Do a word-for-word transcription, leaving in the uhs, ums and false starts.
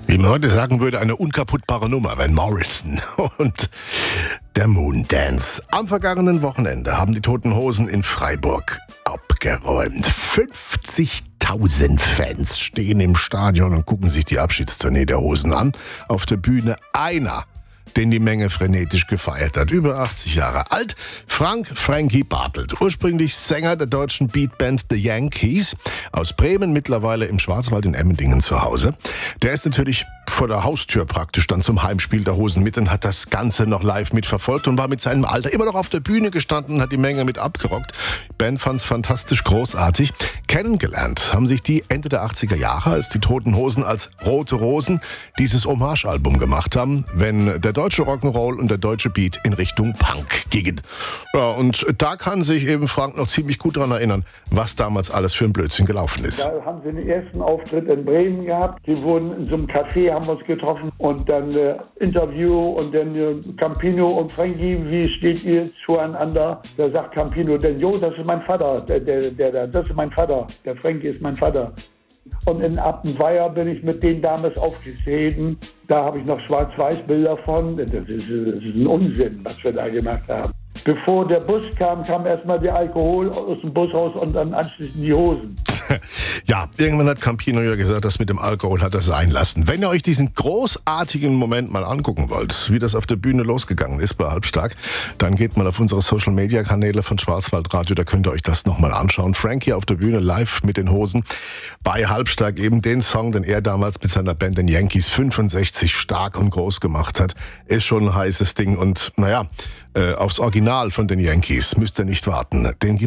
Wie man heute sagen würde, eine unkaputtbare Nummer, Van Morrison und der Moondance. Am vergangenen Wochenende haben die Toten Hosen in Freiburg abgeräumt. fünfzigtausend Fans stehen im Stadion und gucken sich die Abschiedstournee der Hosen an. Auf der Bühne einer, den die Menge frenetisch gefeiert hat. Über achtzig Jahre alt, Frank Frankie Bartelt. Ursprünglich Sänger der deutschen Beatband The Yankees. Aus Bremen, mittlerweile im Schwarzwald in Emmendingen zu Hause. Der ist natürlich vor der Haustür praktisch dann zum Heimspiel der Hosen mit und hat das Ganze noch live mitverfolgt und war mit seinem Alter immer noch auf der Bühne gestanden und hat die Menge mit abgerockt. Die Band fand's fantastisch großartig. Kennengelernt haben sich die Ende der achtziger Jahre, als die Toten Hosen als Rote Rosen dieses Hommage-Album gemacht haben, wenn der deutsche Rock'n'Roll und der deutsche Beat in Richtung Punk gingen. Ja, und da kann sich eben Frank noch ziemlich gut daran erinnern, was damals alles für ein Blödsinn gelaufen ist. Da haben sie den ersten Auftritt in Bremen gehabt. Die wurden in so einem Café, haben uns getroffen und dann äh, Interview und dann äh, Campino und Frankie, wie steht ihr zueinander? Da sagt Campino, denn jo, das ist mein Vater, der, der, der, das ist mein Vater, der Frankie ist mein Vater. Und in Appenweier bin ich mit denen damals aufgetreten. Da habe ich noch Schwarz-Weiß-Bilder von. Das ist, das ist ein Unsinn, was wir da gemacht haben. Bevor der Bus kam, kam erstmal der Alkohol aus dem Bushaus und dann anschließend die Hosen. Ja, irgendwann hat Campino ja gesagt, das mit dem Alkohol hat er sein lassen. Wenn ihr euch diesen großartigen Moment mal angucken wollt, wie das auf der Bühne losgegangen ist bei Halbstark, dann geht mal auf unsere Social-Media-Kanäle von Schwarzwaldradio, da könnt ihr euch das nochmal anschauen. Frankie auf der Bühne live mit den Hosen bei Halbstark, eben den Song, den er damals mit seiner Band den Yankees fünfundsechzig stark und groß gemacht hat, ist schon ein heißes Ding und naja, äh, aufs Original von den Yankees müsst ihr nicht warten. Den gibt's